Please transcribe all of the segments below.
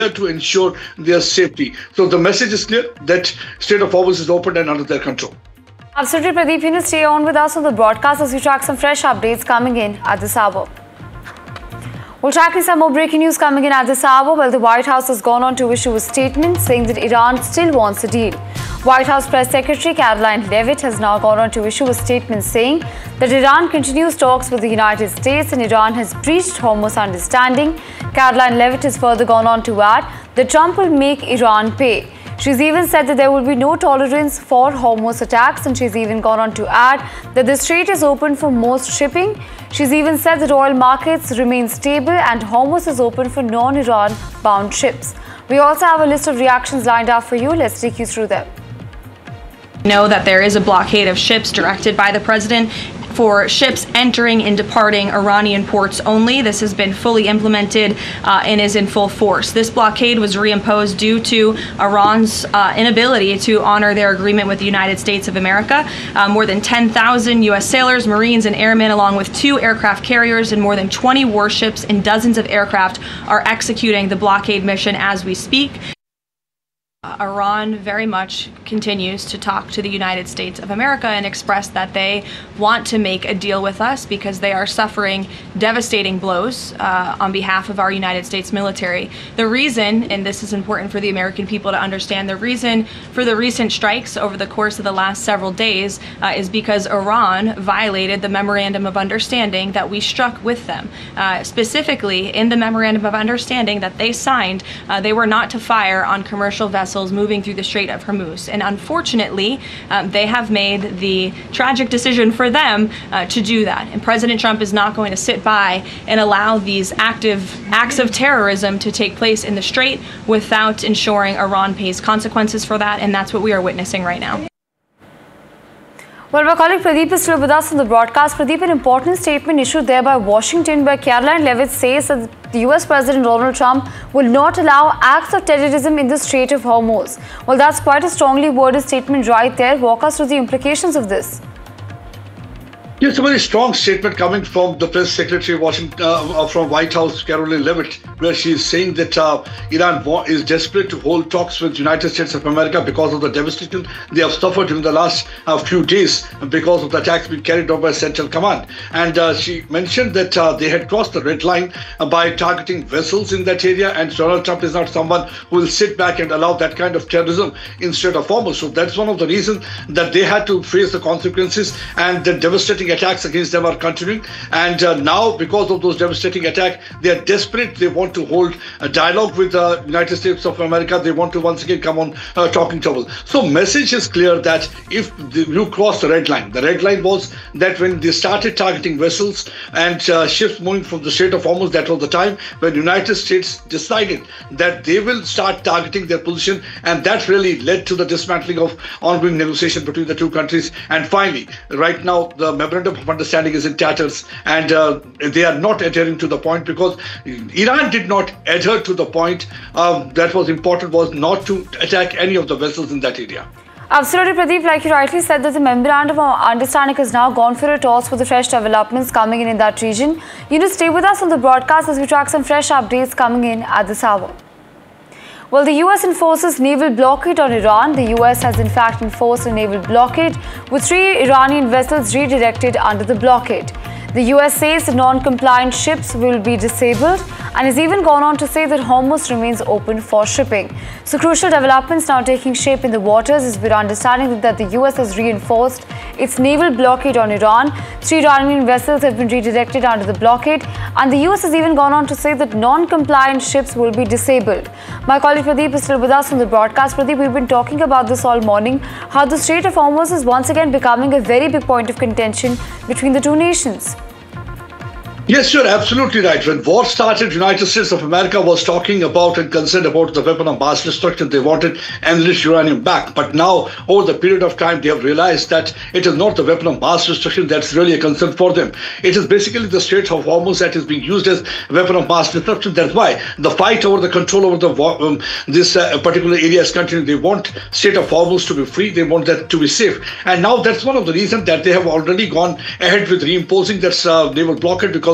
to ensure their safety. So the message is clear that Strait of Hormuz is open and under their control. Absolutely, Pradeep. You stay on with us on the broadcast as we track some fresh updates coming in at this hour. We'll track some more breaking news coming in at this hour. Well, the White House has gone on to issue a statement saying that Iran still wants a deal. White House Press Secretary Karoline Leavitt has now gone on to issue a statement saying that Iran continues talks with the United States and Iran has breached Hormuz understanding. Karoline Leavitt has further gone on to add that Trump will make Iran pay. She's even said that there will be no tolerance for Hormuz attacks, and she's even gone on to add that the strait is open for most shipping. She's even said that oil markets remain stable and Hormuz is open for non-Iran bound ships. We also have a list of reactions lined up for you. Let's take you through them. We know that there is a blockade of ships directed by the president for ships entering and departing Iranian ports only. This has been fully implemented and is in full force. This blockade was reimposed due to Iran's inability to honor their agreement with the United States of America. More than 10,000 U.S. sailors, Marines, and airmen, along with 2 aircraft carriers and more than 20 warships and dozens of aircraft, are executing the blockade mission as we speak. Iran very much continues to talk to the United States of America and express that they want to make a deal with us because they are suffering devastating blows on behalf of our United States military. The reason, and this is important for the American people to understand, the reason for the recent strikes over the course of the last several days is because Iran violated the Memorandum of Understanding that we struck with them. Specifically, in the Memorandum of Understanding that they signed, they were not to fire on commercial vessels moving through the Strait of Hormuz. And unfortunately, they have made the tragic decision for them to do that. And President Trump is not going to sit by and allow these active acts of terrorism to take place in the Strait without ensuring Iran pays consequences for that. And that's what we are witnessing right now. Well, my colleague Pradeep is still with us on the broadcast. Pradeep, an important statement issued there by Washington, where Karoline Leavitt says that the US President Donald Trump will not allow acts of terrorism in the Strait of Hormuz. Well, that's quite a strongly worded statement right there. Walk us through the implications of this. Yes, a very strong statement coming from the press secretary from White House, Karoline Leavitt, where she is saying that Iran is desperate to hold talks with the United States of America because of the devastation they have suffered in the last few days because of the attacks being carried out by Central Command. And she mentioned that they had crossed the red line by targeting vessels in that area, and Donald Trump is not someone who will sit back and allow that kind of terrorism in Strait of Hormuz. So that's one of the reasons that they had to face the consequences, and the devastating attacks against them are continuing. And now, because of those devastating attacks, they are desperate. They want to hold a dialogue with the United States of America. They want to once again come on talking table. So message is clear that if you cross the red line was that when they started targeting vessels and ships moving from the Strait of Hormuz, that was the time when the United States decided that they will start targeting their position, and that really led to the dismantling of ongoing negotiation between the two countries. And finally, right now, the Memorandum of Understanding is in tatters, and they are not adhering to the point, because Iran did not adhere to the point that was important, was not to attack any of the vessels in that area. Absolutely, Pradeep. Like you rightly said, that the Memorandum of Understanding has now gone for a toss with the fresh developments coming in that region. Stay with us on the broadcast as we track some fresh updates coming in at this hour. Well, the US enforces naval blockade on Iran. The US has in fact enforced a naval blockade with 3 Iranian vessels redirected under the blockade. The US says the non-compliant ships will be disabled and has even gone on to say that Hormuz remains open for shipping. So crucial developments now taking shape in the waters as we're understanding that the US has reinforced its naval blockade on Iran. 3 Iranian vessels have been redirected under the blockade, and the US has even gone on to say that non-compliant ships will be disabled. My colleague Pradeep is still with us on the broadcast. Pradeep, we've been talking about this all morning, how the Strait of Hormuz is once again becoming a very big point of contention between the two nations. Yes, you're absolutely right. When war started, the United States of America was talking about and concerned about the weapon of mass destruction. They wanted enriched uranium back. But now, over the period of time, they have realized that it is not the weapon of mass destruction that's really a concern for them. It is basically the Strait of Hormuz that is being used as a weapon of mass destruction. That's why the fight over the control over the this particular area is continuing. They want Strait of Hormuz to be free. They want that to be safe. And now that's one of the reasons that they have already gone ahead with reimposing that naval blockade, because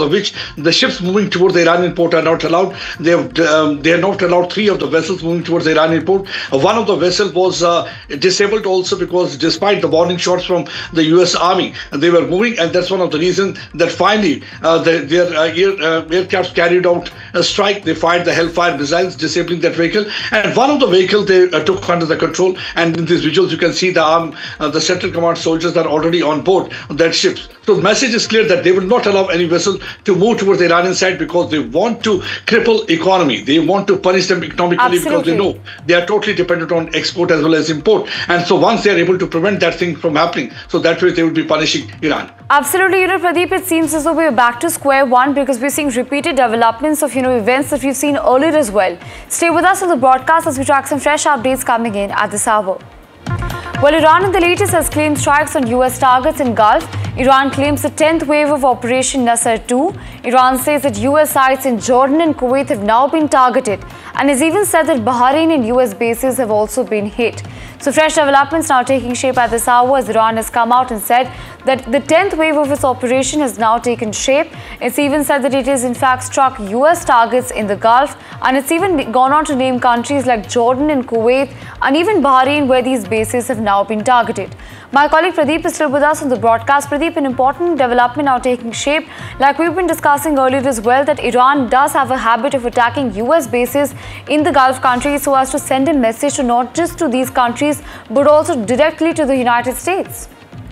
of which the ships moving towards the Iranian port are not allowed. They are not allowed 3 of the vessels moving towards the Iranian port. One of the vessels was disabled also because despite the warning shots from the US Army, they were moving, and that's one of the reasons that finally their aircraft carried out a strike. They fired the Hellfire missiles, disabling that vehicle, and one of the vehicles they took under the control. And in these visuals, you can see the Central Command soldiers are already on board that ship. So the message is clear that they will not allow any vessel to move towards the Iranian side because they want to cripple economy. They want to punish them economically. Absolutely. Because they know they are totally dependent on export as well as import. And so once they are able to prevent that thing from happening, so that way they will be punishing Iran. Absolutely, Pradeep, it seems as though we're back to square one because we're seeing repeated developments of, events that we've seen earlier as well. Stay with us on the broadcast as we track some fresh updates coming in at this hour. Well, Iran in the latest has claimed strikes on US targets in Gulf. Iran claims the 10th wave of Operation Nasser 2. Iran says that US sites in Jordan and Kuwait have now been targeted and has even said that Bahrain and US bases have also been hit. So fresh developments now taking shape at this hour as Iran has come out and said that the 10th wave of its operation has now taken shape. It's even said that it has in fact struck US targets in the Gulf, and it's even gone on to name countries like Jordan and Kuwait and even Bahrain where these bases have now been targeted. My colleague Pradeep is still with us on the broadcast. Pradeep, an important development now taking shape, like we've been discussing earlier as well, that Iran does have a habit of attacking US bases in the Gulf countries so as to send a message to not just to these countries but also directly to the United States.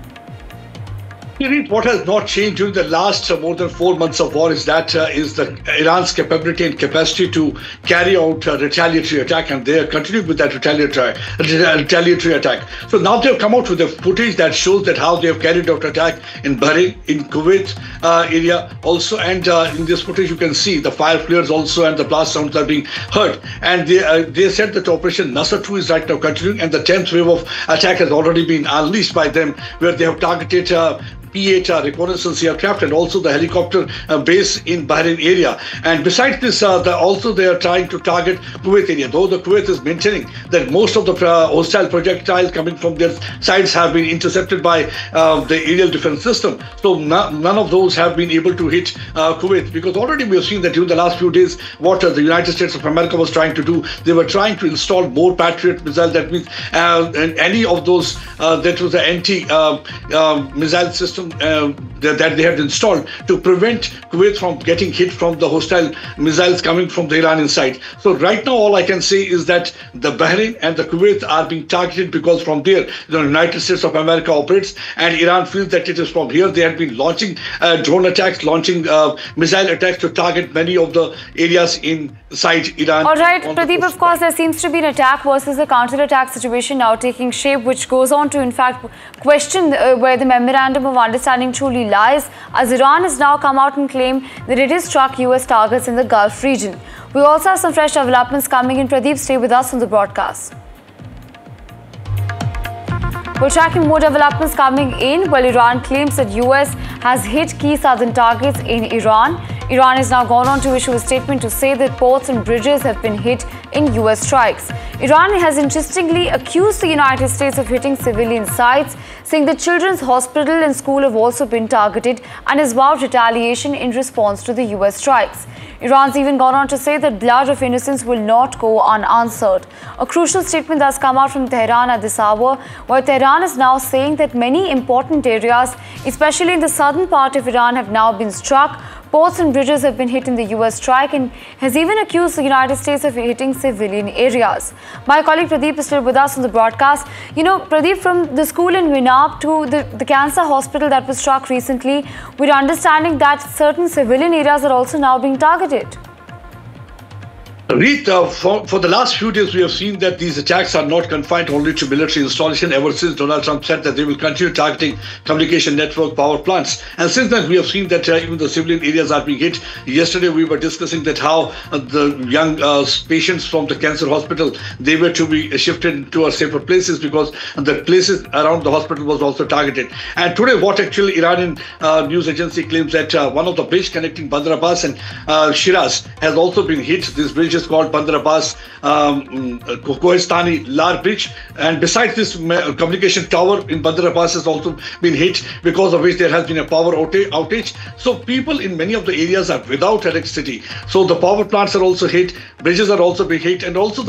What has not changed during the last more than 4 months of war is Iran's capability and capacity to carry out a retaliatory attack, and they are continuing with that retaliatory attack. So now they have come out with the footage that shows that how they have carried out attack in Bahrain, in Kuwait area also, and in this footage you can see the fire flares also and the blast sounds are being heard. And they said that Operation Nasser 2 is right now continuing, and the 10th wave of attack has already been unleashed by them, where they have targeted P-8 reconnaissance aircraft and also the helicopter base in Bahrain area. And besides this, also they are trying to target Kuwait area, though the Kuwait is maintaining that most of the hostile projectiles coming from their sides have been intercepted by the aerial defense system. So none of those have been able to hit Kuwait, because already we have seen that during the last few days what the United States of America was trying to do. They were trying to install more Patriot missiles. That means any of those that was the anti-missile system that they had installed to prevent Kuwait from getting hit from the hostile missiles coming from the Iranian side. So right now all I can say is that the Bahrain and the Kuwait are being targeted because from there the United States of America operates, and Iran feels that it is from here they have been launching drone attacks, launching missile attacks to target many of the areas inside Iran. All right, Pradeep, of course there seems to be an attack versus a counter-attack situation now taking shape, which goes on to in fact question where the memorandum of understanding truly lies, as Iran has now come out and claimed that it has struck US targets in the Gulf region. We also have some fresh developments coming in. Pradeep, stay with us on the broadcast. We're tracking more developments coming in. Well, Iran claims that US has hit key southern targets in Iran. Iran has now gone on to issue a statement to say that ports and bridges have been hit in US strikes. Iran has interestingly accused the United States of hitting civilian sites, saying that children's hospital and school have also been targeted, and has vowed retaliation in response to the US strikes. Iran's even gone on to say that blood of innocents will not go unanswered. A crucial statement that's come out from Tehran at this hour, where Tehran is now saying that many important areas, especially in the southern part of Iran, have now been struck. Ports and bridges have been hit in the US strike, and has even accused the United States of hitting civilian areas. My colleague Pradeep is still with us on the broadcast. Pradeep, from the school in Winab to the cancer hospital that was struck recently, we're understanding that certain civilian areas are also now being targeted. Reed, for the last few days, we have seen that these attacks are not confined only to military installation. Ever since Donald Trump said that they will continue targeting communication network power plants. And since then, we have seen that even the civilian areas are being hit. Yesterday, we were discussing that how the young patients from the cancer hospital, they were to be shifted to safer places because the places around the hospital was also targeted. And today, what actually Iranian news agency claims that one of the bridge connecting Bandar Abbas and Shiraz has also been hit. This bridge is is called Bandar Abbas Kohistani Lar Bridge. And besides this, communication tower in Bandar Abbas has also been hit, because of which there has been a power outage. So people in many of the areas are without electricity. So the power plants are also hit, bridges are also being hit, and also the